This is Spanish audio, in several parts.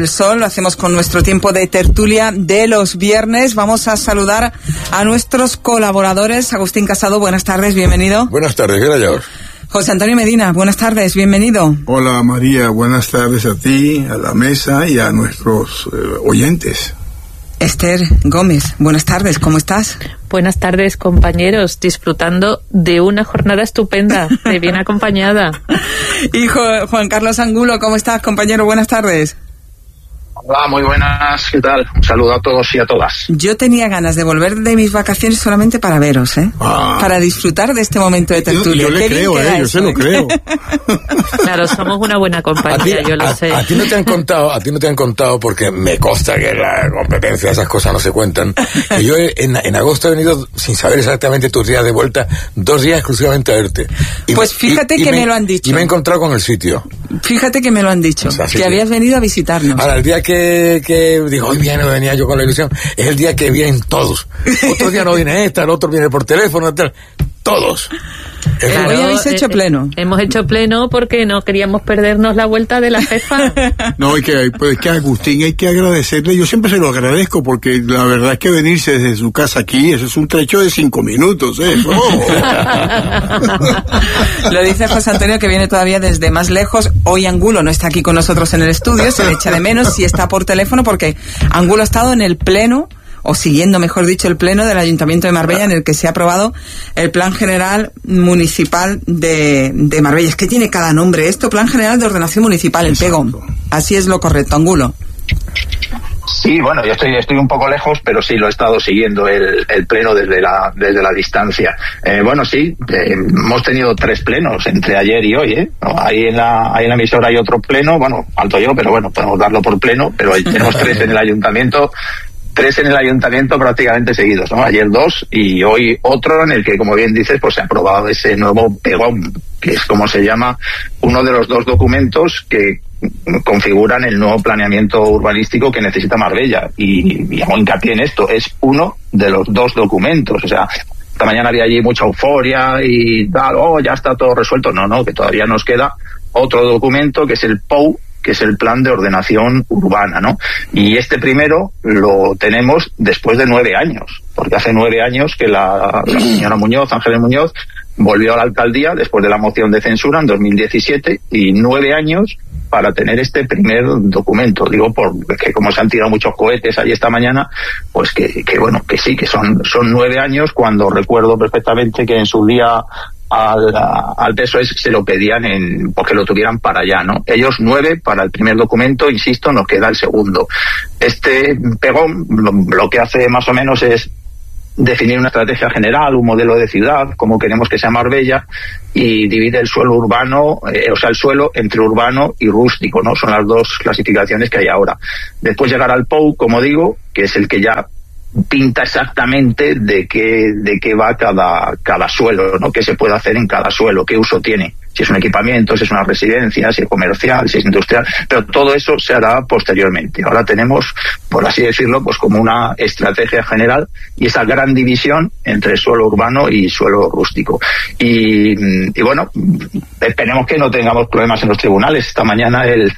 El Sol, lo hacemos con nuestro tiempo de tertulia de los viernes. Vamos a saludar a nuestros colaboradores. Agustín Casado, buenas tardes, bienvenido. Buenas tardes, ¿qué tal? José Antonio Medina, buenas tardes, bienvenido. Hola María, buenas tardes a ti, a la mesa y a nuestros oyentes. Esther Gómez, buenas tardes, ¿cómo estás? Buenas tardes, compañeros, disfrutando de una jornada estupenda, de bien acompañada. Y Juan Carlos Angulo, ¿cómo estás, compañero? Buenas tardes. Hola, muy buenas, ¿qué tal? Un saludo a todos y a todas. Yo tenía ganas de volver de mis vacaciones solamente para veros, para disfrutar de este momento de tertulia. Yo le creo, yo se lo creo. Claro, somos una buena compañía, yo lo sé. A ti no te han contado, porque me consta que la competencia, esas cosas no se cuentan, que yo en agosto he venido, sin saber exactamente tus días de vuelta, 2 días exclusivamente a verte. Pues fíjate que me lo han dicho. Y me he encontrado con el sitio. Fíjate que me lo han dicho, o sea, que habías venido a visitarnos. Ahora, el día que digo, hoy venía yo con la ilusión, es el día que vienen todos. Otro día no viene el otro viene por teléfono, tal. Todos. Claro, hoy habéis hecho pleno. Hemos hecho pleno porque no queríamos perdernos la vuelta de la jefa. No, y que Agustín hay que agradecerle. Yo siempre se lo agradezco porque la verdad es que venirse desde su casa aquí, eso es un trecho de 5 minutos, Lo dice José Antonio, que viene todavía desde más lejos. Hoy Angulo no está aquí con nosotros en el estudio, se le echa de menos si está por teléfono, porque Angulo ha estado en el pleno, o siguiendo, mejor dicho, el pleno del Ayuntamiento de Marbella, en el que se ha aprobado el Plan General Municipal de Marbella. Es que tiene cada nombre esto, Plan General de Ordenación Municipal, el PEGOM. Así es lo correcto, Angulo. Sí, bueno, yo estoy un poco lejos, pero sí lo he estado siguiendo el pleno desde la distancia. Bueno, sí, hemos tenido 3 plenos entre ayer y hoy, Ahí en la emisora hay otro pleno, bueno, falto yo, pero bueno, podemos darlo por pleno, pero tenemos 3 en el ayuntamiento. 3 en el ayuntamiento prácticamente seguidos, ¿no? Ayer 2 y hoy otro en el que, como bien dices, pues se ha aprobado ese nuevo PEGOM, que es como se llama uno de los 2 documentos que configuran el nuevo planeamiento urbanístico que necesita Marbella. Y hago hincapié en esto, es uno de los 2 documentos. O sea, esta mañana había allí mucha euforia y tal, ya está todo resuelto. No, que todavía nos queda otro documento que es el POU, que es el Plan de Ordenación Urbana, ¿no? Y este primero lo tenemos después de 9 años, porque hace 9 años que la señora Muñoz, Ángeles Muñoz, volvió a la alcaldía después de la moción de censura en 2017, y 9 años para tener este primer documento. Digo, porque como se han tirado muchos cohetes ahí esta mañana, pues que bueno, que sí, que son 9 años, cuando recuerdo perfectamente que en su día al PSOE se lo pedían porque lo tuvieran para allá, ¿no? Ellos 9 para el primer documento, insisto, nos queda el segundo. Este PEGOM lo que hace más o menos es definir una estrategia general, un modelo de ciudad, cómo queremos que sea Marbella, y divide el suelo urbano, el suelo entre urbano y rústico, ¿no? Son las 2 clasificaciones que hay ahora. Después llegará al POU, como digo, que es el que ya pinta exactamente de qué va cada suelo, ¿no? Qué se puede hacer en cada suelo, qué uso tiene, si es un equipamiento, si es una residencia, si es comercial, si es industrial, pero todo eso se hará posteriormente. Ahora tenemos, por así decirlo, pues como una estrategia general y esa gran división entre suelo urbano y suelo rústico. Y bueno, esperemos que no tengamos problemas en los tribunales. Esta mañana el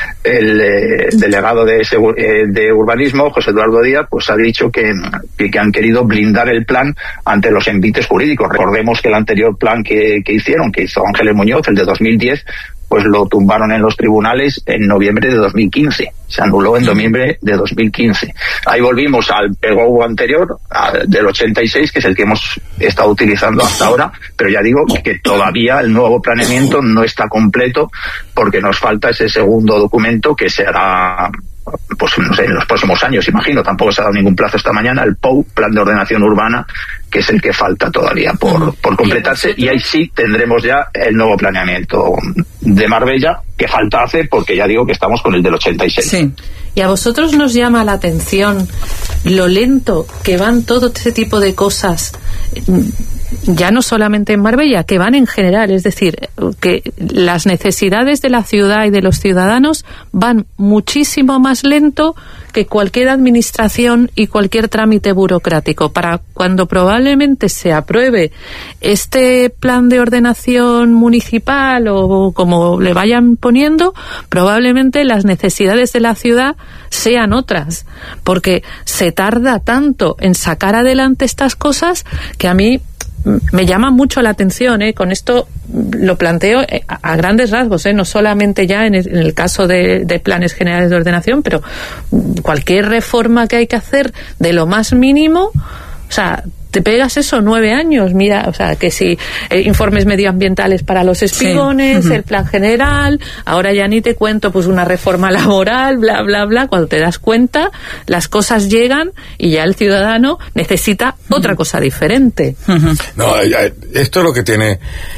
delegado de urbanismo, José Eduardo Díaz, pues ha dicho que han querido blindar el plan ante los envites jurídicos. Recordemos que el anterior plan que hizo Ángeles Muñoz, el de 2010, pues lo tumbaron en los tribunales en noviembre de 2015. Se anuló en noviembre de 2015. Ahí volvimos al PEGOM anterior, del 86, que es el que hemos estado utilizando hasta ahora, pero ya digo que todavía el nuevo planeamiento no está completo, porque nos falta ese segundo documento que se hará, pues no sé, en los próximos años, imagino. Tampoco se ha dado ningún plazo esta mañana, el POU, Plan de Ordenación Urbana, que es el que falta todavía por completarse, y ahí sí tendremos ya el nuevo planeamiento de Marbella, que falta hacer, porque ya digo que estamos con el del 86. Sí. ¿Y a vosotros nos llama la atención lo lento que van todo este tipo de cosas ya no solamente en Marbella, que van en general, es decir, que las necesidades de la ciudad y de los ciudadanos van muchísimo más lento que cualquier administración y cualquier trámite burocrático. Para cuando probablemente se apruebe este plan de ordenación municipal o como le vayan poniendo, probablemente las necesidades de la ciudad sean otras, porque se tarda tanto en sacar adelante estas cosas que a mí me llama mucho la atención, con esto lo planteo a grandes rasgos, no solamente ya en el caso de planes generales de ordenación, pero cualquier reforma que hay que hacer de lo más mínimo, o sea, te pegas eso 9 años, mira, o sea, que si informes medioambientales para los espigones, sí. El plan general, ahora ya ni te cuento, pues una reforma laboral, bla, bla, bla, cuando te das cuenta, las cosas llegan y ya el ciudadano necesita otra cosa diferente. No, esto es lo que tiene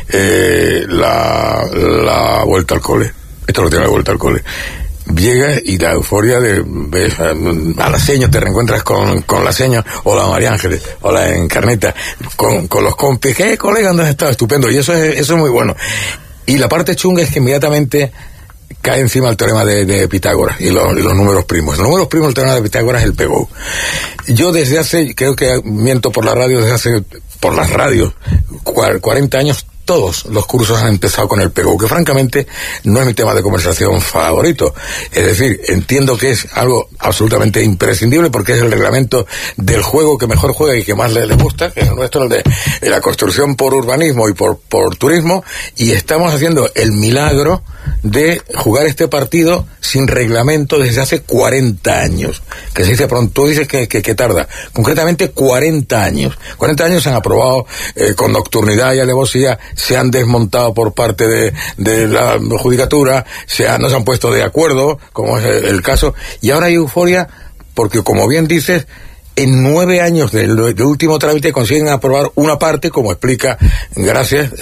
la vuelta al cole. Esto es lo que tiene la vuelta al cole. Llegas y la euforia de ves a la seño, te reencuentras con la seño o la María Ángeles o la Encarnita con los compis, ¿qué colega? ¿Dónde has estado? Estupendo, y eso es muy bueno. Y la parte chunga es que inmediatamente cae encima el teorema de Pitágoras y los números primos. Los números primos, el teorema de Pitágoras es el pegou. Yo desde hace, creo que miento por la radio, por las radios, 40 años, todos los cursos han empezado con el pegou, que francamente no es mi tema de conversación favorito. Es decir, entiendo que es algo absolutamente imprescindible porque es el reglamento del juego que mejor juega y que más le gusta, que es el nuestro, el de la construcción por urbanismo y por turismo, y estamos haciendo el milagro de jugar este partido sin reglamento desde hace 40 años. Que se dice pronto, tú dices que tarda. Concretamente 40 años. 40 años se han aprobado con nocturnidad y alevosía, se han desmontado por parte de la judicatura, no se han puesto de acuerdo, como es el caso, y ahora hay euforia porque, como bien dices, en 9 años del último trámite consiguen aprobar una parte, como explica, gracias,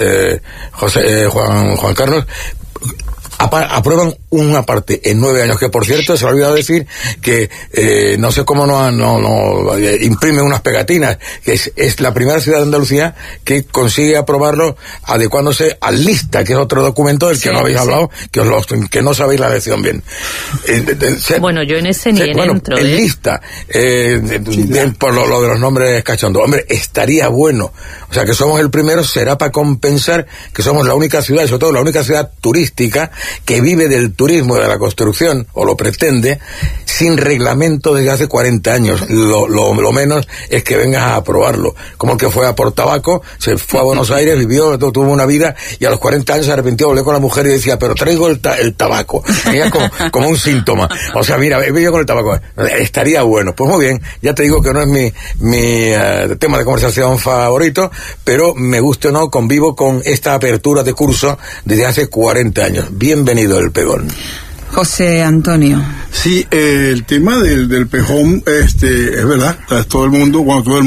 Juan Carlos, aprueban una parte en 9 años, que por cierto se me ha olvidado decir que no sé cómo no imprimen unas pegatinas, que es la primera ciudad de Andalucía que consigue aprobarlo adecuándose al lista, que es otro documento del que no habéis hablado, que no sabéis la lección bien. Bueno, yo en ese ni entro. El lista, por lo de los nombres cachondos. Hombre, estaría bueno. O sea, que somos el primero, será para compensar que somos la única ciudad, y sobre todo la única ciudad turística que vive del turismo y de la construcción, o lo pretende, sin reglamento desde hace 40 años. Lo menos es que vengas a aprobarlo. Como el que fue a Portabaco, se fue a Buenos Aires, vivió, tuvo una vida, y a los 40 años se arrepintió, hablé con la mujer y decía, pero traigo el tabaco. Ella como un síntoma. O sea, mira, he vivido con el tabaco. Estaría bueno. Pues muy bien, ya te digo que no es mi tema de conversación favorito, pero me guste o no, convivo con esta apertura de curso desde hace 40 años. Bienvenido el pegón. José Antonio. Sí, el tema del pejón, es verdad, está todo el mundo,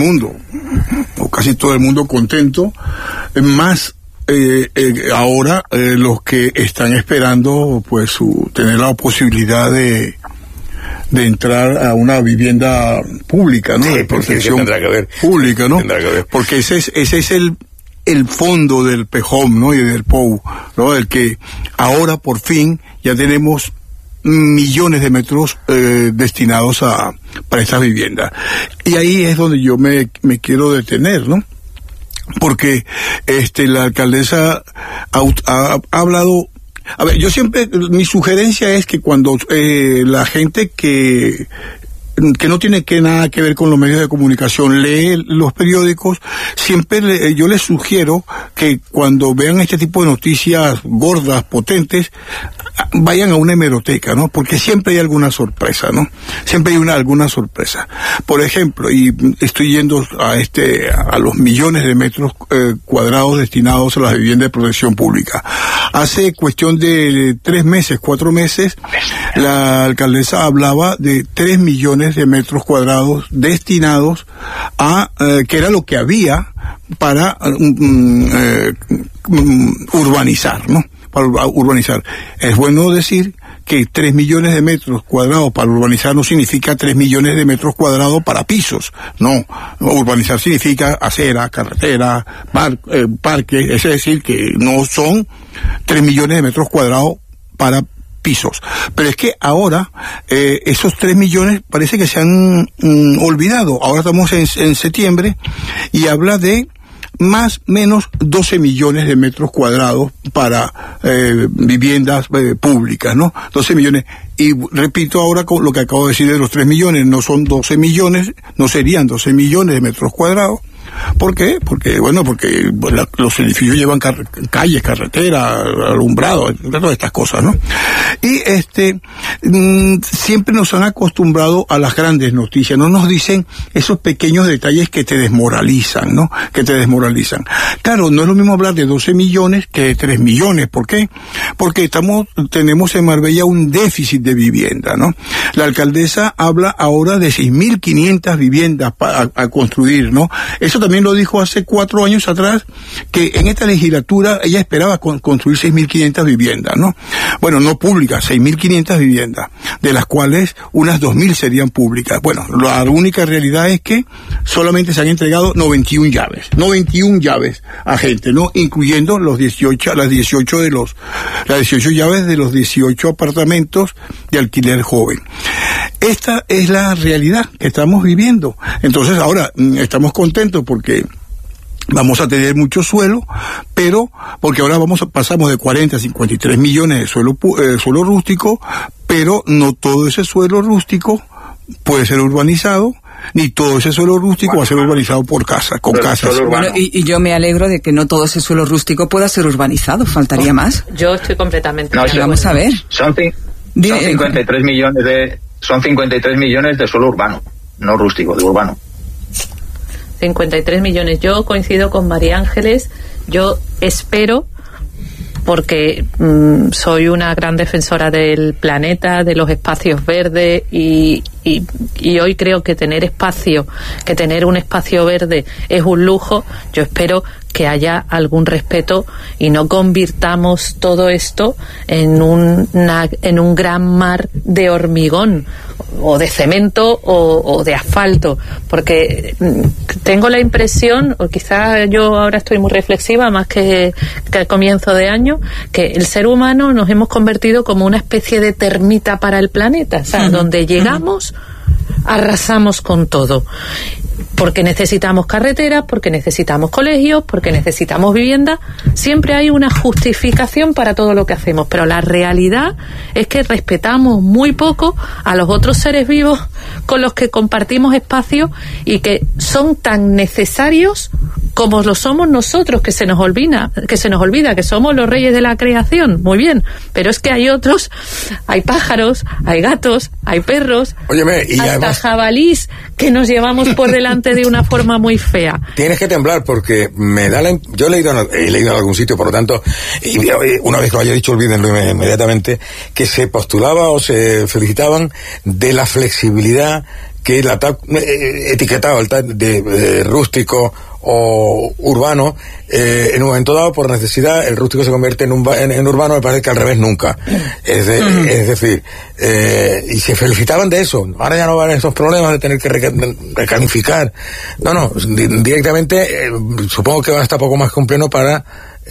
o casi todo el mundo contento, más ahora los que están esperando pues tener la posibilidad de entrar a una vivienda pública, ¿no? Sí, de protección tendrá que ver. Pública, ¿no? Tendrá que ver. Porque ese es el fondo del pejón, ¿no? Y del POU, ¿no? Del que ahora por fin ya tenemos millones de metros destinados para estas viviendas. Y ahí es donde yo me quiero detener, ¿no? Porque la alcaldesa ha hablado. A ver, yo siempre, mi sugerencia es que cuando la gente que no tiene nada que ver con los medios de comunicación lee los periódicos, siempre yo les sugiero que cuando vean este tipo de noticias gordas, potentes, vayan a una hemeroteca, ¿no? Porque siempre hay alguna sorpresa, ¿no? Siempre hay alguna sorpresa. Por ejemplo, y estoy yendo a los millones de metros cuadrados destinados a las viviendas de protección pública. Hace cuestión de 3 meses, 4 meses, la alcaldesa hablaba de 3 millones de metros cuadrados destinados a, que era lo que había para urbanizar, ¿no? Para urbanizar. Es bueno decir que 3 millones de metros cuadrados para urbanizar no significa 3 millones de metros cuadrados para pisos. No, urbanizar significa acera, carretera, parques, es decir, que no son 3 millones de metros cuadrados para pisos. Pero es que ahora esos 3 millones parece que se han olvidado. Ahora estamos en septiembre y habla de más o menos 12 millones de metros cuadrados para viviendas públicas, ¿no? 12 millones. Y repito ahora lo que acabo de decir de los 3 millones, no son 12 millones, no serían 12 millones de metros cuadrados. ¿Por qué? Porque los edificios llevan calles, carreteras, alumbrado, todas estas cosas, ¿no? Y siempre nos han acostumbrado a las grandes noticias, no nos dicen esos pequeños detalles que te desmoralizan, ¿no? Que te desmoralizan. Claro, no es lo mismo hablar de 12 millones que de 3 millones. ¿Por qué? Porque tenemos en Marbella un déficit de vivienda, ¿no? La alcaldesa habla ahora de 6.500 viviendas a construir, ¿no? Eso también lo dijo hace 4 años atrás, que en esta legislatura ella esperaba construir 6.500 viviendas, ¿no? Bueno, no públicas, 6.500 viviendas, de las cuales unas 2.000 serían públicas. Bueno, la única realidad es que solamente se han entregado 91 llaves a gente, ¿no? Incluyendo las 18 llaves de los 18 apartamentos de alquiler joven. Esta es la realidad que estamos viviendo. Entonces ahora estamos contentos porque vamos a tener mucho suelo, pero porque ahora pasamos de 40 a 53 millones de suelo rústico, pero no todo ese suelo rústico puede ser urbanizado, ni todo ese suelo rústico va a ser urbanizado con casas. Bueno, y yo me alegro de que no todo ese suelo rústico pueda ser urbanizado, faltaría más. Yo estoy completamente... No, vamos a ver. Son 53 millones de suelo urbano, no rústico, de urbano. 53 millones. Yo coincido con María Ángeles. Yo espero, porque soy una gran defensora del planeta, de los espacios verdes, y hoy creo que tener un espacio verde es un lujo. Yo espero que haya algún respeto y no convirtamos todo esto en un gran mar de hormigón o de cemento o de asfalto, porque tengo la impresión, o quizás yo ahora estoy muy reflexiva más que al comienzo de año, que el ser humano nos hemos convertido como una especie de termita para el planeta, o sea, donde llegamos arrasamos con todo. Porque necesitamos carreteras, porque necesitamos colegios, porque necesitamos vivienda. Siempre hay una justificación para todo lo que hacemos, pero la realidad es que respetamos muy poco a los otros seres vivos con los que compartimos espacio y que son tan necesarios como lo somos nosotros, que se nos olvida que somos los reyes de la creación. Muy bien, pero es que hay otros, hay pájaros, hay gatos, hay perros, óyeme, y hasta además, jabalís que nos llevamos por delante de una forma muy fea. Tienes que temblar porque yo he leído en algún sitio, por lo tanto, y una vez que lo haya dicho, olvídenlo inmediatamente, que se postulaba o se felicitaban de la flexibilidad que el etiquetado de rústico o urbano, en un momento dado, por necesidad, el rústico se convierte en urbano. Me parece que al revés nunca. Es decir, y se felicitaban de eso. Ahora ya no van esos problemas de tener que recalificar. No, directamente, supongo que va a estar poco más complejo para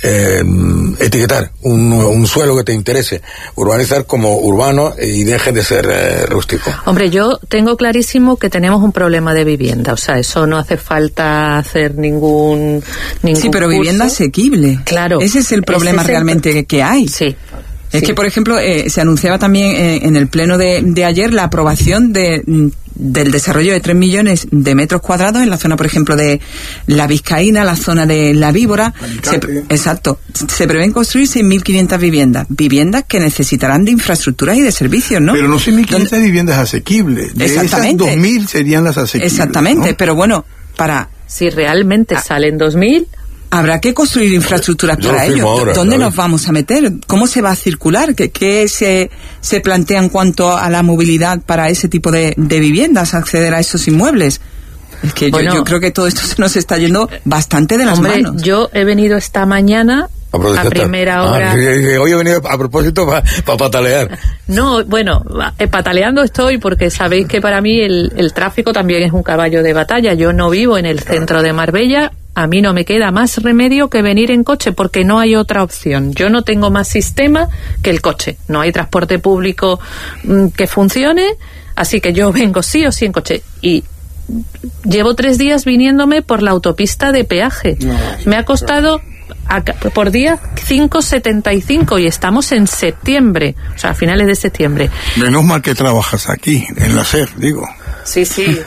etiquetar un suelo que te interese urbanizar como urbano y deje de ser rústico. Hombre, yo tengo clarísimo que tenemos un problema de vivienda, o sea, eso no hace falta hacer ningún sí, pero curso. Vivienda asequible. Claro. Ese es el problema realmente que hay. Sí. Es que, por ejemplo, se anunciaba también en el pleno de ayer la aprobación del desarrollo de 3 millones de metros cuadrados en la zona, por ejemplo, de la Vizcaína, la zona de la Víbora. Exacto. Se prevén construir 6.500 viviendas que necesitarán de infraestructuras y de servicios, ¿no? Pero no 6.500 viviendas asequibles. De esas 2.000 serían las asequibles. Exactamente, ¿no? Pero bueno, si realmente salen 2.000... habrá que construir infraestructuras para ello. ¿Dónde nos vamos a meter? ¿Cómo se va a circular? ¿Qué se plantea en cuanto a la movilidad para ese tipo de viviendas, acceder a esos inmuebles? Es que yo creo que todo esto se nos está yendo bastante de las manos. Yo he venido esta mañana a primera hora. Hoy he venido a propósito para patalear. No, bueno, pataleando estoy porque sabéis que para mí el tráfico también es un caballo de batalla. Yo no vivo en el centro de Marbella. A mí no me queda más remedio que venir en coche porque no hay otra opción. Yo no tengo más sistema que el coche. No hay transporte público que funcione, así que yo vengo sí o sí en coche. Y llevo 3 días viniéndome por la autopista de peaje. Me ha costado por día 5,75 y estamos en septiembre, o sea, a finales de septiembre. Menos mal que trabajas aquí, en la SER, digo. Sí.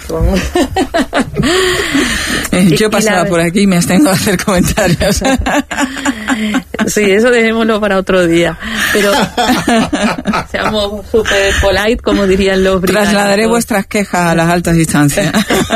Yo pasaba por aquí y me abstengo de hacer comentarios. Sí, eso dejémoslo para otro día. Pero seamos súper polite, como dirían los británicos. Trasladaré vuestras quejas a las altas distancias.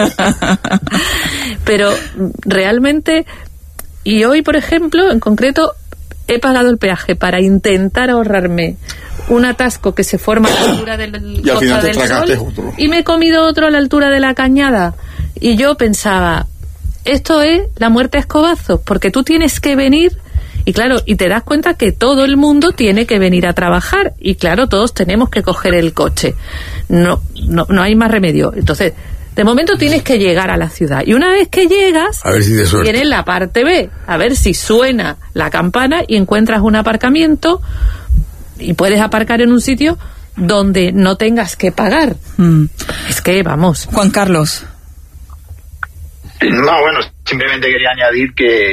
Pero realmente, y hoy, por ejemplo, en concreto, he pagado el peaje para intentar ahorrarme un atasco que se forma a la altura del Costa del Sol y me he comido otro a la altura de la Cañada. Y yo pensaba, esto es la muerte a escobazos, porque tú tienes que venir y claro, y te das cuenta que todo el mundo tiene que venir a trabajar y claro, todos tenemos que coger el coche. No hay más remedio. Entonces, de momento tienes que llegar a la ciudad y una vez que llegas, a ver si viene la parte B, a ver si suena la campana y encuentras un aparcamiento y puedes aparcar en un sitio donde no tengas que pagar. Es que, vamos. Juan Carlos. No, bueno, simplemente quería añadir que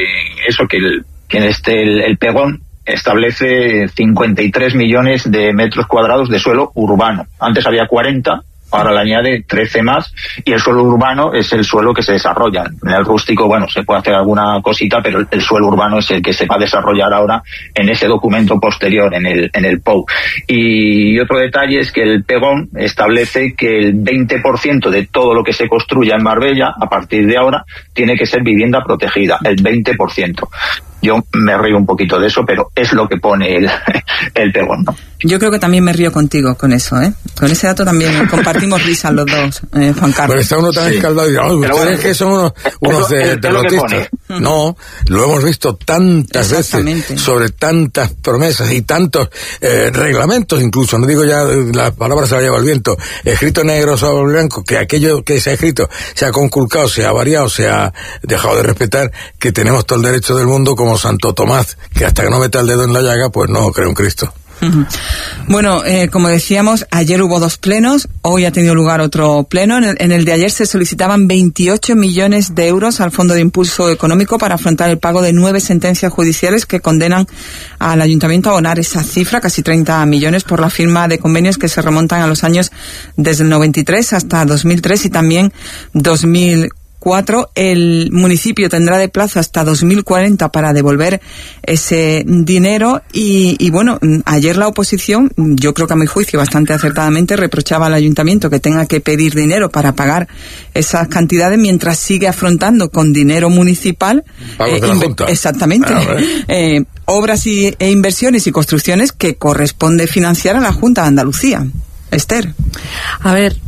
el Pegón establece 53 millones de metros cuadrados de suelo urbano. Antes había 40, ahora le añade 13 más, y el suelo urbano es el suelo que se desarrolla. En el rústico, bueno, se puede hacer alguna cosita, pero el suelo urbano es el que se va a desarrollar ahora en ese documento posterior, en el POU. Y otro detalle es que el Pegón establece que el 20% de todo lo que se construya en Marbella, a partir de ahora, tiene que ser vivienda protegida, el 20%. Yo me río un poquito de eso, pero es lo que pone el Pegón, ¿no? Yo creo que también me río contigo con eso, ¿eh? Con ese dato también compartimos risas los dos, Juan Carlos. Pero está uno tan escaldado y dice, ustedes bueno, que son unos derrotistas. No, lo hemos visto tantas veces sobre tantas promesas y tantos reglamentos incluso, no digo ya la palabra se la lleva el viento, escrito negro sobre blanco, que aquello que se ha escrito se ha conculcado, se ha variado, se ha dejado de respetar, que tenemos todo el derecho del mundo como Santo Tomás, que hasta que no meta el dedo en la llaga, pues no cree en Cristo. Bueno, como decíamos, ayer hubo 2 plenos, hoy ha tenido lugar otro pleno. En el de ayer se solicitaban 28 millones de euros al Fondo de Impulso Económico para afrontar el pago de 9 sentencias judiciales que condenan al Ayuntamiento a abonar esa cifra, casi 30 millones, por la firma de convenios que se remontan a los años desde el 93 hasta 2003 y también 2004. El municipio tendrá de plazo hasta 2040 para devolver ese dinero y bueno, ayer la oposición, yo creo que a mi juicio bastante acertadamente, reprochaba al ayuntamiento que tenga que pedir dinero para pagar esas cantidades mientras sigue afrontando con dinero municipal exactamente obras e inversiones y construcciones que corresponde financiar a la Junta de Andalucía. Esther. A ver,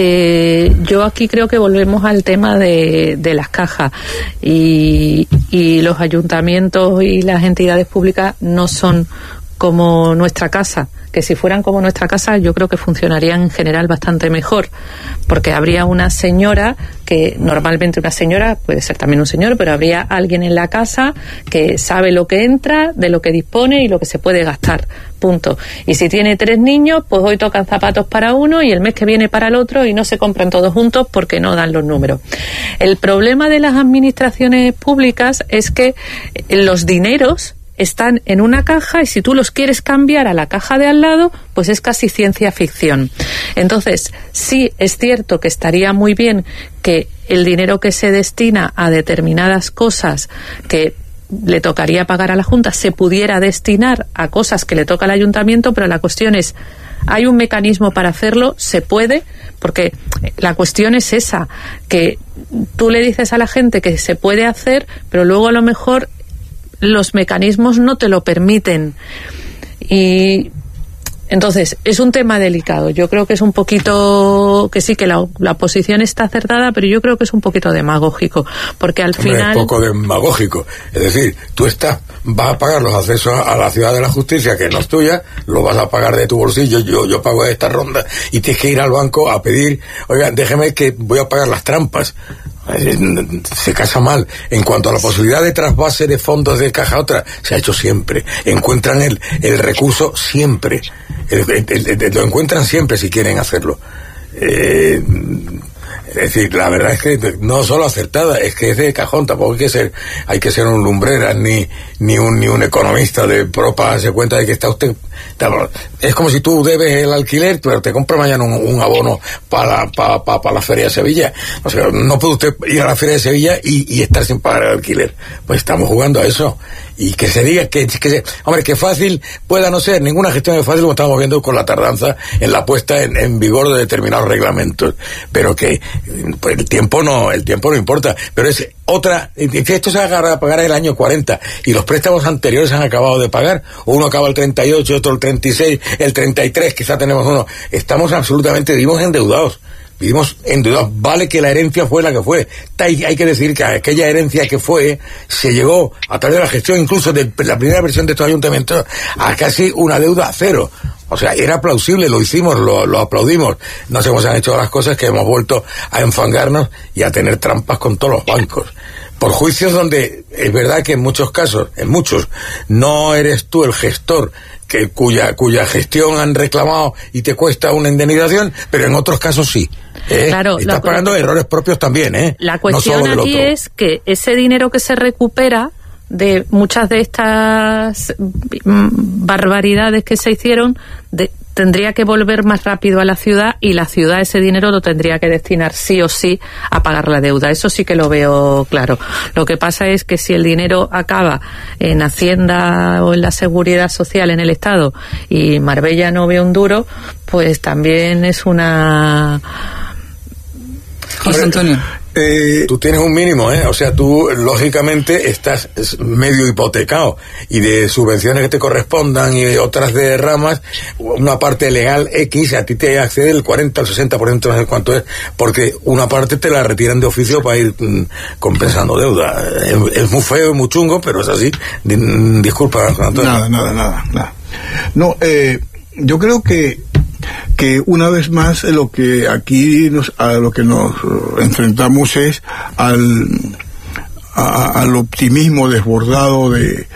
yo aquí creo que volvemos al tema de las cajas y los ayuntamientos y las entidades públicas no son como nuestra casa, que si fueran como nuestra casa yo creo que funcionarían en general bastante mejor, porque habría una señora, que normalmente una señora puede ser también un señor, pero habría alguien en la casa que sabe lo que entra, de lo que dispone y lo que se puede gastar, punto. Y si tiene 3 niños, pues hoy tocan zapatos para uno y el mes que viene para el otro y no se compran todos juntos porque no dan los números. El problema de las administraciones públicas es que los dineros están en una caja y si tú los quieres cambiar a la caja de al lado, pues es casi ciencia ficción. Entonces, sí es cierto que estaría muy bien que el dinero que se destina a determinadas cosas que le tocaría pagar a la Junta se pudiera destinar a cosas que le toca al ayuntamiento, pero la cuestión es, ¿hay un mecanismo para hacerlo? ¿Se puede? Porque la cuestión es esa, que tú le dices a la gente que se puede hacer, pero luego a lo mejor los mecanismos no te lo permiten. Y Entonces, es un tema delicado. Yo creo que es un poquito, que sí, que la posición está acertada, pero yo creo que es un poquito demagógico, porque al final... Es poco demagógico. Es decir, tú vas a pagar los accesos a la ciudad de la justicia, que no es tuya, lo vas a pagar de tu bolsillo, yo pago esta ronda, y tienes que ir al banco a pedir, oiga, déjeme que voy a pagar las trampas. Se casa mal. En cuanto a la posibilidad de trasvase de fondos de caja a otra, se ha hecho siempre. Encuentran el recurso siempre. Lo encuentran siempre si quieren hacerlo. Es decir, la verdad es que no solo acertada, es que es de cajón. Tampoco hay que ser un lumbreras ni un economista de propa darse cuenta de que está usted. Es como si tú debes el alquiler, pero te compras mañana un abono para la Feria de Sevilla. O sea, no puede usted ir a la Feria de Sevilla y estar sin pagar el alquiler. Pues estamos jugando a eso. Y que se diga hombre, que fácil pueda no ser, ninguna gestión es fácil, como estamos viendo con la tardanza en la puesta en vigor de determinados reglamentos, pero que pues, el tiempo no importa, pero es otra, esto se va a pagar el año 40 y los préstamos anteriores han acabado de pagar, uno acaba el 38, otro el 36, el 33, quizá tenemos uno, vivimos endeudados. Vale que la herencia fue la que fue. Hay que decir que aquella herencia que fue se llegó a través de la gestión incluso de la primera versión de estos ayuntamientos a casi una deuda cero. O sea, era plausible, lo hicimos, lo aplaudimos. No sé cómo se han hecho las cosas, que hemos vuelto a enfangarnos y a tener trampas con todos los bancos. Por juicios donde es verdad que en muchos casos, no eres tú el gestor cuya gestión han reclamado y te cuesta una indemnización, pero en otros casos sí. Claro, estás pagando errores propios también, La cuestión no aquí es que ese dinero que se recupera de muchas de estas barbaridades que se hicieron, tendría que volver más rápido a la ciudad, y la ciudad ese dinero lo tendría que destinar sí o sí a pagar la deuda. Eso sí que lo veo claro. Lo que pasa es que si el dinero acaba en Hacienda o en la Seguridad Social en el Estado y Marbella no ve un duro, pues también es una... José Antonio. Tú tienes un mínimo, o sea, tú lógicamente estás medio hipotecado, y de subvenciones que te correspondan y otras de ramas, una parte legal X, a ti te accede el 40 al 60%, no sé cuánto es, porque una parte te la retiran de oficio para ir compensando deuda. Es muy feo y muy chungo, pero es así. Disculpa, Antonio. Nada. No, yo creo que una vez más lo que aquí a lo que nos enfrentamos es al optimismo desbordado de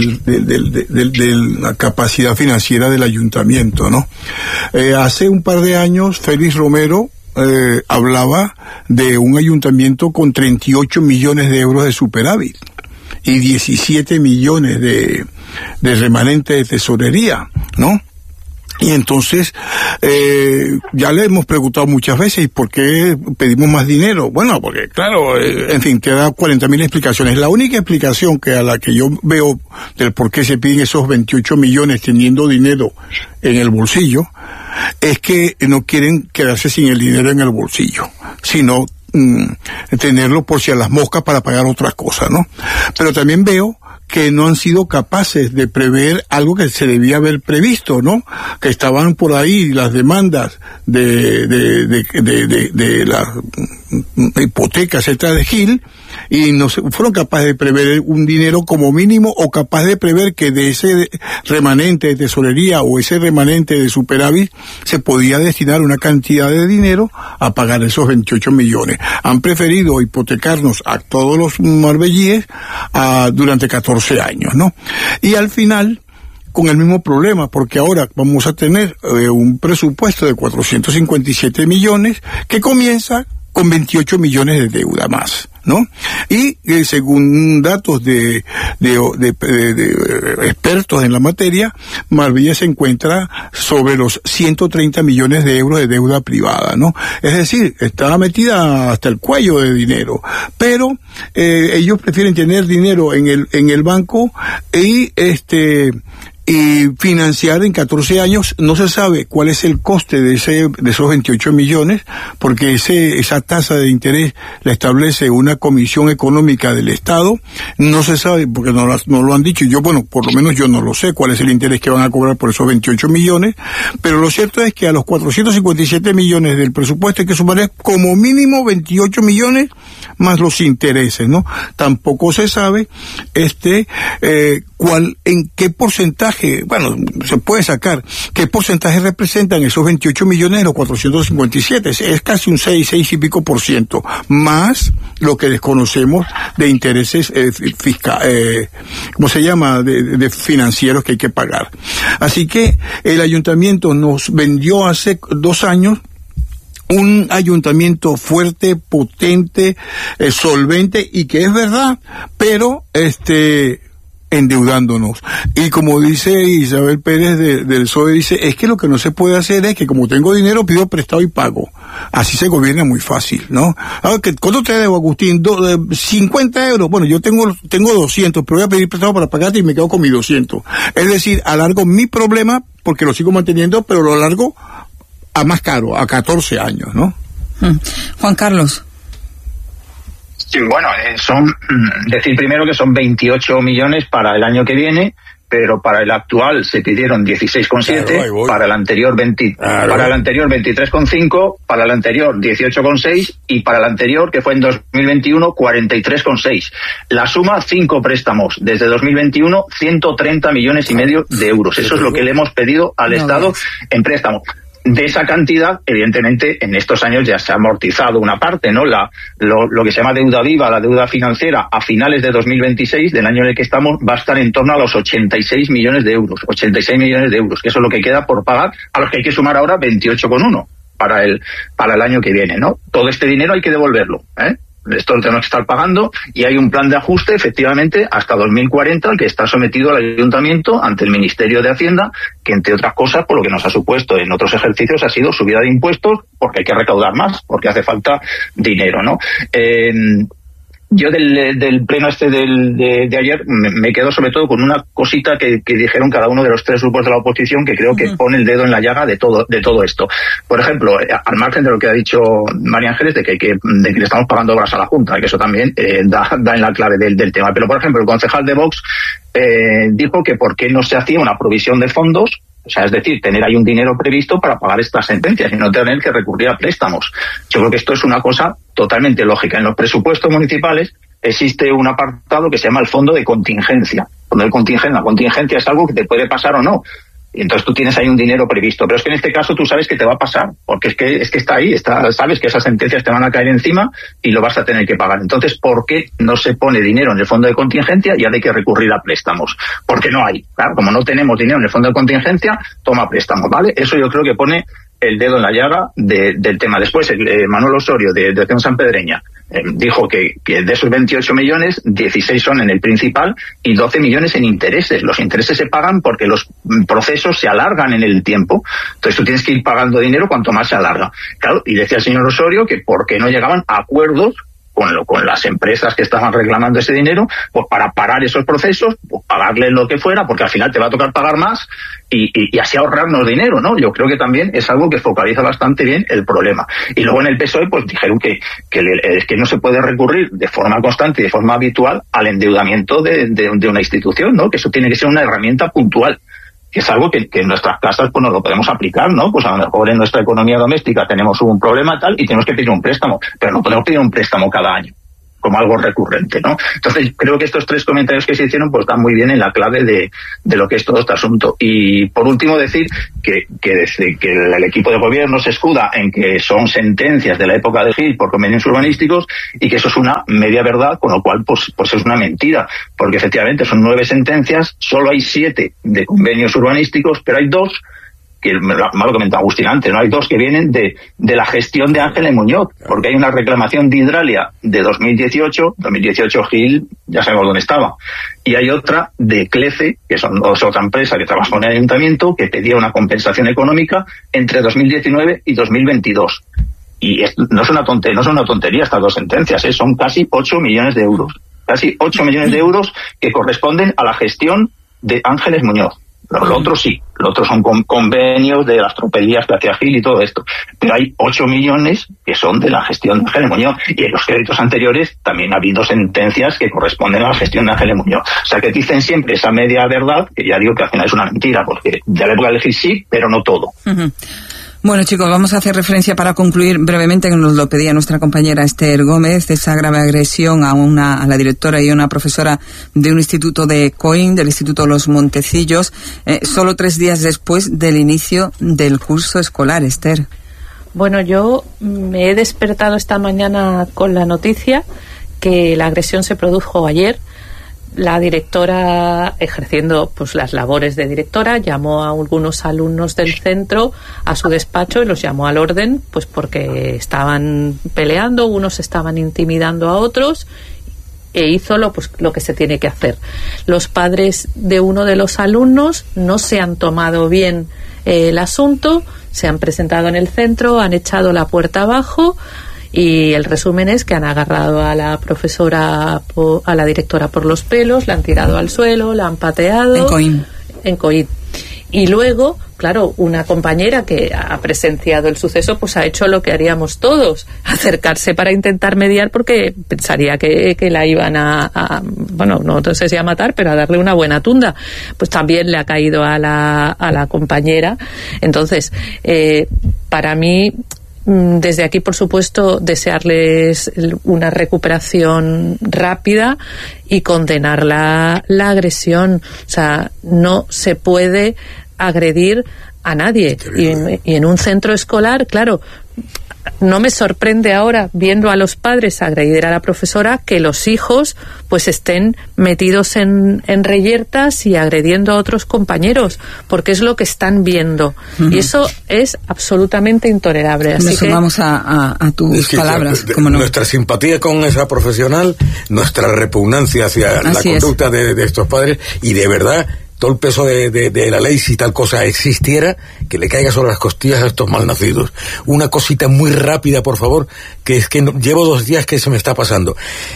la capacidad financiera del ayuntamiento, ¿no? Hace un par de años Félix Romero hablaba de un ayuntamiento con 38 millones de euros de superávit y 17 millones de remanente de tesorería, ¿no? Y entonces, ya le hemos preguntado muchas veces, ¿por qué pedimos más dinero? Bueno, porque claro, en fin, te da 40.000 explicaciones. La única explicación a la que yo veo del por qué se piden esos 28 millones teniendo dinero en el bolsillo, es que no quieren quedarse sin el dinero en el bolsillo, sino tenerlo por si a las moscas para pagar otras cosas, ¿no? Pero también veo que no han sido capaces de prever algo que se debía haber previsto, ¿no? Que estaban por ahí las demandas de las hipotecas, etcétera, de Gil, y no fueron capaces de prever un dinero como mínimo, o capaz de prever que de ese remanente de tesorería o ese remanente de superávit se podía destinar una cantidad de dinero a pagar esos 28 millones. Han preferido hipotecarnos a todos los marbellíes durante 14 años, ¿no? Y al final, con el mismo problema, porque ahora vamos a tener un presupuesto de 457 millones que comienza con 28 millones de deuda más, ¿no? Y según datos de expertos en la materia, Marbella se encuentra sobre los 130 millones de euros de deuda privada, ¿no? Es decir, está metida hasta el cuello de dinero, pero ellos prefieren tener dinero en el banco y y financiar en 14 años. No se sabe cuál es el coste de esos 28 millones, porque esa tasa de interés la establece una comisión económica del Estado. No se sabe, porque no lo han dicho. Yo, bueno, por lo menos yo no lo sé cuál es el interés que van a cobrar por esos 28 millones, pero lo cierto es que a los 457 millones del presupuesto hay que sumar como mínimo 28 millones más los intereses, ¿no? Tampoco se sabe en qué porcentaje, bueno, se puede sacar, qué porcentaje representan esos 28 millones de los 457, es casi un 6 y pico %, más lo que desconocemos de intereses ¿cómo se llama?, de financieros que hay que pagar. Así que el ayuntamiento nos vendió hace 2 años un ayuntamiento fuerte, potente, solvente, y que es verdad, pero endeudándonos. Y como dice Isabel Pérez del PSOE, dice, es que lo que no se puede hacer es que como tengo dinero pido prestado y pago. Así se gobierna muy fácil, ¿no? Ahora, ¿cuánto te debo, Agustín? 50 euros. Bueno, yo tengo 200, pero voy a pedir prestado para pagarte y me quedo con mis 200. Es decir, alargo mi problema porque lo sigo manteniendo, pero lo alargo a más caro, a 14 años, ¿no? Juan Carlos. Sí, bueno, decir primero que son 28 millones para el año que viene, pero para el actual se pidieron 16,7, claro, para el anterior 23,5, para el anterior 18,6 y para el anterior, que fue en 2021, 43,6. La suma, 5 préstamos. Desde 2021, 130 millones y medio de euros. Eso es lo que le hemos pedido al Estado en préstamos. De esa cantidad, evidentemente, en estos años ya se ha amortizado una parte, ¿no? Lo que se llama deuda viva, la deuda financiera, a finales de 2026, del año en el que estamos, va a estar en torno a los 86 millones de euros. 86 millones de euros, que eso es lo que queda por pagar, a los que hay que sumar ahora 28,1 para el año que viene, ¿no? Todo este dinero hay que devolverlo, ¿eh? Esto lo tenemos que estar pagando, y hay un plan de ajuste, efectivamente, hasta 2040, al que está sometido el ayuntamiento ante el Ministerio de Hacienda, que entre otras cosas, por lo que nos ha supuesto en otros ejercicios, ha sido subida de impuestos, porque hay que recaudar más, porque hace falta dinero, ¿no? Yo del pleno de ayer me quedo sobre todo con una cosita que dijeron cada uno de los 3 grupos de la oposición, que creo que pone el dedo en la llaga de todo esto. Por ejemplo, al margen de lo que ha dicho María Ángeles, de que le estamos pagando obras a la Junta, que eso también da en la clave del tema. Pero, por ejemplo, el concejal de Vox dijo que por qué no se hacía una provisión de fondos, o sea, es decir, tener ahí un dinero previsto para pagar estas sentencias y no tener que recurrir a préstamos. Yo creo que esto es una cosa totalmente lógica. En los presupuestos municipales existe un apartado que se llama el fondo de contingencia. La contingencia es algo que te puede pasar o no. Y entonces tú tienes ahí un dinero previsto. Pero es que en este caso tú sabes que te va a pasar, porque es que está ahí, sabes que esas sentencias te van a caer encima y lo vas a tener que pagar. Entonces, ¿por qué no se pone dinero en el fondo de contingencia y ahora hay que recurrir a préstamos? Porque no hay. Claro, como no tenemos dinero en el fondo de contingencia, toma préstamos, ¿vale? Eso yo creo que pone el dedo en la llaga del tema. Después, Manuel Osorio, de Acción Sanpedreña, dijo que de esos 28 millones, 16 son en el principal y 12 millones en intereses. Los intereses se pagan porque los procesos se alargan en el tiempo. Entonces tú tienes que ir pagando dinero cuanto más se alarga. Claro, y decía el señor Osorio que por qué no llegaban a acuerdos con las empresas que estaban reclamando ese dinero, pues para parar esos procesos, pues pagarles lo que fuera, porque al final te va a tocar pagar más y así ahorrarnos dinero, ¿no? Yo creo que también es algo que focaliza bastante bien el problema. Y luego en el PSOE pues dijeron que no se puede recurrir de forma constante y de forma habitual al endeudamiento de una institución, ¿no? Que eso tiene que ser una herramienta puntual, que es algo que en nuestras casas pues no lo podemos aplicar, ¿no? Pues a lo mejor en nuestra economía doméstica tenemos un problema tal y tenemos que pedir un préstamo, pero no podemos pedir un préstamo cada año como algo recurrente, ¿no? Entonces creo que estos 3 comentarios que se hicieron pues están muy bien en la clave de lo que es todo este asunto. Y por último decir que desde que el equipo de gobierno se escuda en que son sentencias de la época de Gil por convenios urbanísticos y que eso es una media verdad, con lo cual pues es una mentira, porque efectivamente son 9 sentencias, solo hay 7 de convenios urbanísticos, pero hay 2 que me lo comentó Agustín antes, ¿no? Hay 2 que vienen de la gestión de Ángeles Muñoz, porque hay una reclamación de Hidralia de 2018 Gil, ya sabemos dónde estaba, y hay otra de Clece, que es otra empresa que trabaja con el ayuntamiento, que pedía una compensación económica entre 2019 y 2022. Y no es una tontería estas 2 sentencias, son casi 8 millones de euros. Casi 8 millones de euros que corresponden a la gestión de Ángeles Muñoz. Lo otro sí, lo otro son convenios de las tropelías que hacía Gil y todo esto. Pero hay 8 millones que son de la gestión de Ángeles Muñoz. Y en los créditos anteriores también ha habido sentencias que corresponden a la gestión de Ángeles Muñoz. O sea, que dicen siempre esa media verdad, que ya digo que al final es una mentira, porque de la época del Gil sí, pero no todo. Uh-huh. Bueno, chicos, vamos a hacer referencia para concluir brevemente, que nos lo pedía nuestra compañera Esther Gómez, de esa grave agresión a la directora y a una profesora de un instituto de Coín, del Instituto Los Montecillos, solo 3 días después del inicio del curso escolar. Esther. Bueno, yo me he despertado esta mañana con la noticia que la agresión se produjo ayer. La directora, ejerciendo pues las labores de directora, llamó a algunos alumnos del centro a su despacho y los llamó al orden, pues porque estaban peleando, unos estaban intimidando a otros, e hizo lo que se tiene que hacer. Los padres de uno de los alumnos no se han tomado bien el asunto, se han presentado en el centro, han echado la puerta abajo. Y el resumen es que han agarrado a la profesora, a la directora por los pelos, la han tirado al suelo, la han pateado. En Coín. Y luego, claro, una compañera que ha presenciado el suceso, pues ha hecho lo que haríamos todos, acercarse para intentar mediar, porque pensaría que la iban bueno, no sé si a matar, pero a darle una buena tunda. Pues también le ha caído a la compañera. Entonces, para mí, desde aquí, por supuesto, desearles una recuperación rápida y condenar la agresión. O sea, no se puede agredir a nadie. Y en un centro escolar, claro, no me sorprende ahora, viendo a los padres agredir a la profesora, que los hijos pues estén metidos en reyertas y agrediendo a otros compañeros, porque es lo que están viendo. Uh-huh. Y eso es absolutamente intolerable. Así que vamos a tus palabras. ¿Cómo no? Nuestra simpatía con esa profesional, nuestra repugnancia hacia la conducta de estos padres, y de verdad, todo el peso de la ley, si tal cosa existiera, que le caiga sobre las costillas a estos malnacidos. Una cosita muy rápida, por favor, que es que llevo 2 días que se me está pasando.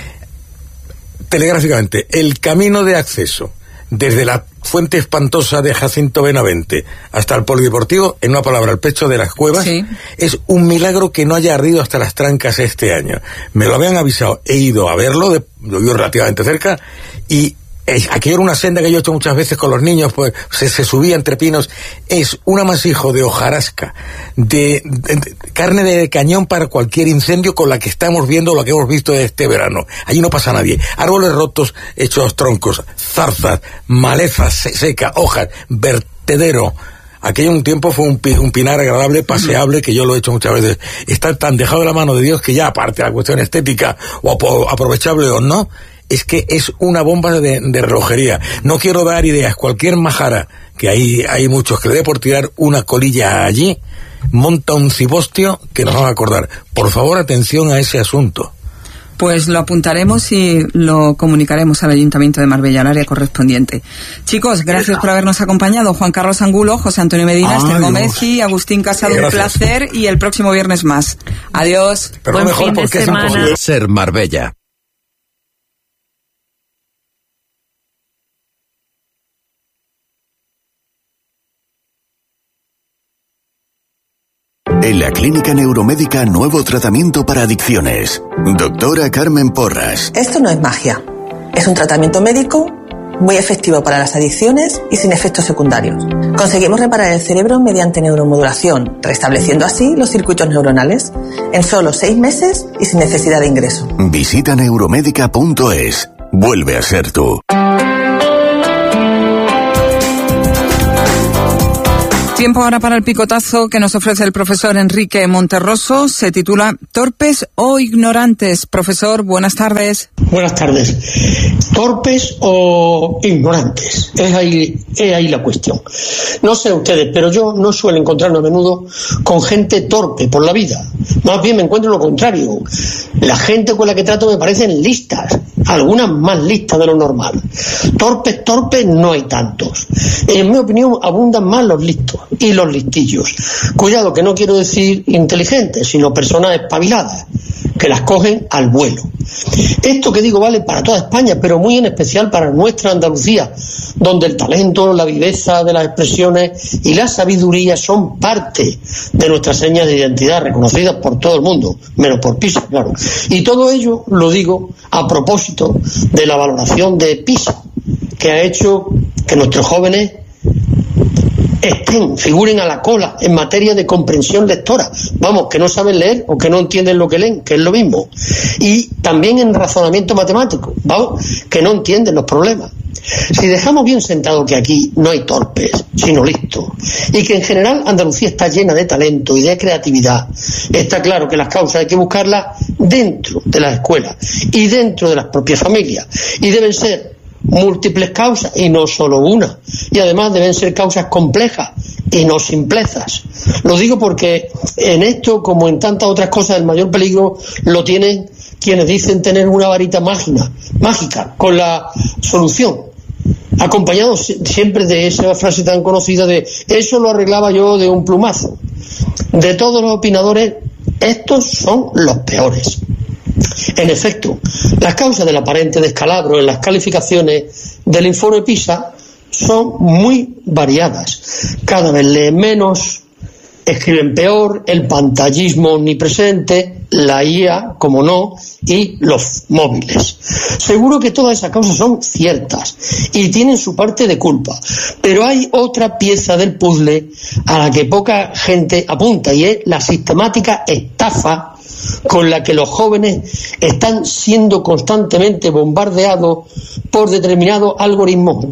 Telegráficamente, el camino de acceso desde la fuente espantosa de Jacinto Benavente hasta el polideportivo, en una palabra, el pecho de las cuevas, sí, es un milagro que no haya ardido hasta las trancas este año. Me lo habían avisado, he ido a verlo, lo vivo relativamente cerca, y aquí era una senda que yo he hecho muchas veces con los niños, pues se subía entre pinos. Es un amasijo de hojarasca, de carne de cañón para cualquier incendio, con la que estamos viendo, lo que hemos visto este verano. Allí no pasa nadie. Árboles rotos, hechos troncos, zarzas, malezas seca, hojas, vertedero. Aquello un tiempo fue un pinar agradable, paseable, que yo lo he hecho muchas veces. Está tan dejado de la mano de Dios que ya, aparte de la cuestión estética o aprovechable o no, es que es una bomba de relojería. No quiero dar ideas. Cualquier majara, que hay muchos, que le dé por tirar una colilla allí, monta un cibostio que nos van a acordar. Por favor, atención a ese asunto. Pues lo apuntaremos y lo comunicaremos al Ayuntamiento de Marbella, al área correspondiente. Chicos, gracias por habernos acompañado. Juan Carlos Angulo, José Antonio Medina, Esther Gómez y Agustín Casado, un placer, y el próximo viernes más. Adiós. Pero buen fin de semana. Ser Marbella. En la Clínica Neuromédica, nuevo tratamiento para adicciones. Doctora Carmen Porras. Esto no es magia. Es un tratamiento médico muy efectivo para las adicciones y sin efectos secundarios. Conseguimos reparar el cerebro mediante neuromodulación, restableciendo así los circuitos neuronales en solo 6 meses y sin necesidad de ingreso. Visita neuromédica.es. Vuelve a ser tú. Tiempo ahora para el picotazo que nos ofrece el profesor Enrique Monterroso. Se titula ¿Torpes o ignorantes? Profesor, buenas tardes. Buenas tardes. ¿Torpes o ignorantes? Es ahí la cuestión. No sé ustedes, pero yo no suelo encontrarme a menudo con gente torpe por la vida. Más bien me encuentro lo contrario. La gente con la que trato me parecen listas, algunas más listas de lo normal. Torpes no hay tantos. En mi opinión abundan más los listos y los listillos. Cuidado, que no quiero decir inteligentes, sino personas espabiladas. que las cogen al vuelo. Esto que digo vale para toda España, pero muy en especial para nuestra Andalucía, donde el talento, la viveza de las expresiones y la sabiduría son parte de nuestras señas de identidad, reconocidas por todo el mundo, menos por PISA, claro. Y todo ello lo digo a propósito de la valoración de PISA, que ha hecho que nuestros jóvenes figuren a la cola en materia de comprensión lectora, vamos, que no saben leer o que no entienden lo que leen, que es lo mismo, y también en razonamiento matemático, vamos, que no entienden los problemas. Si dejamos bien sentado que aquí no hay torpes, sino listos, y que en general Andalucía está llena de talento y de creatividad, está claro que las causas hay que buscarlas dentro de las escuelas y dentro de las propias familias, y deben ser múltiples causas y no solo una, y además deben ser causas complejas y no simplezas. Lo digo porque en esto, como en tantas otras cosas, el mayor peligro lo tienen quienes dicen tener una varita mágica con la solución, acompañado siempre de esa frase tan conocida de eso lo arreglaba yo de un plumazo. De todos los opinadores, estos son los peores. En efecto, las causas del aparente descalabro en las calificaciones del informe PISA son muy variadas. Cada vez leen menos, escriben peor, el pantallismo omnipresente, la IA, como no, y los móviles. Seguro que todas esas causas son ciertas y tienen su parte de culpa, pero hay otra pieza del puzzle a la que poca gente apunta, y es la sistemática estafa con la que los jóvenes están siendo constantemente bombardeados por determinados algoritmos.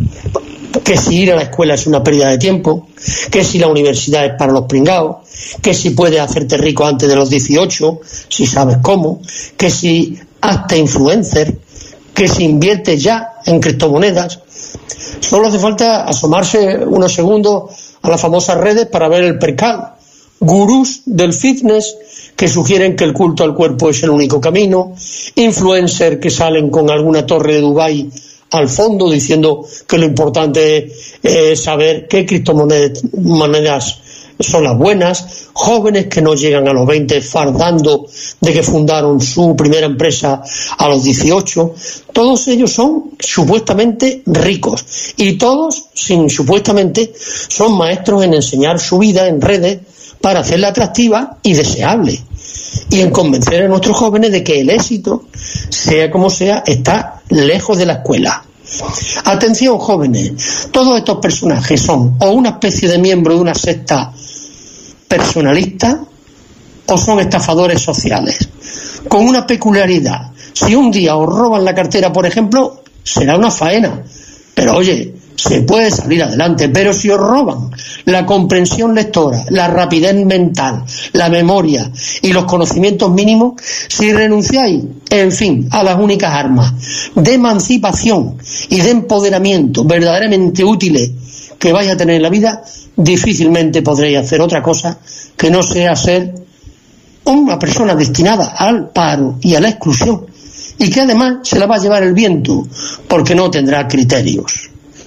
Que si ir a la escuela es una pérdida de tiempo, que si la universidad es para los pringados, que si puedes hacerte rico antes de los 18, si sabes cómo, que si hazte influencer, que si inviertes ya en criptomonedas. Solo hace falta asomarse unos segundos a las famosas redes para ver el percal. Gurús del fitness que sugieren que el culto al cuerpo es el único camino, influencers que salen con alguna torre de Dubái al fondo diciendo que lo importante es saber qué criptomonedas son las buenas, jóvenes que no llegan a los 20 fardando de que fundaron su primera empresa a los 18, todos ellos son supuestamente ricos y todos, supuestamente, son maestros en enseñar su vida en redes para hacerla atractiva y deseable, y en convencer a nuestros jóvenes de que el éxito, sea como sea, está lejos de la escuela. Atención, jóvenes, todos estos personajes son o una especie de miembro de una secta personalista o son estafadores sociales, con una peculiaridad. Si un día os roban la cartera, por ejemplo, será una faena, pero oye, se puede salir adelante. Pero si os roban la comprensión lectora, la rapidez mental, la memoria y los conocimientos mínimos, si renunciáis, en fin, a las únicas armas de emancipación y de empoderamiento verdaderamente útiles que vais a tener en la vida, difícilmente podréis hacer otra cosa que no sea ser una persona destinada al paro y a la exclusión, y que además se la va a llevar el viento porque no tendrá criterios.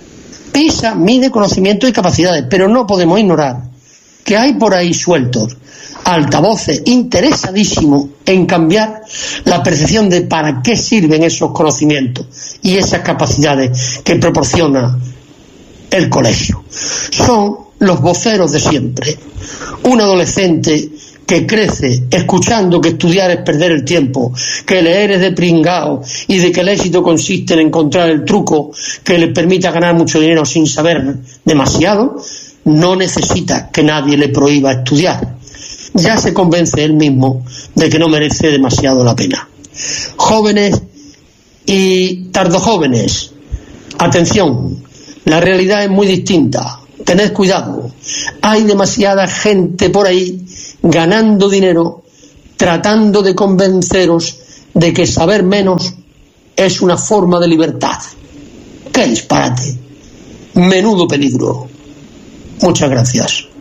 PISA mide conocimiento y capacidades, pero no podemos ignorar que hay por ahí sueltos altavoces interesadísimos en cambiar la percepción de para qué sirven esos conocimientos y esas capacidades que proporciona el colegio. Son los voceros de siempre. Un adolescente que crece escuchando que estudiar es perder el tiempo, que leer es de pringao y de que el éxito consiste en encontrar el truco que le permita ganar mucho dinero sin saber demasiado, no necesita que nadie le prohíba estudiar. Ya se convence él mismo de que no merece demasiado la pena. Jóvenes y tardojóvenes, atención, la realidad es muy distinta. Tened cuidado. Hay demasiada gente por ahí ganando dinero, tratando de convenceros de que saber menos es una forma de libertad. ¡Qué disparate! Menudo peligro. Muchas gracias.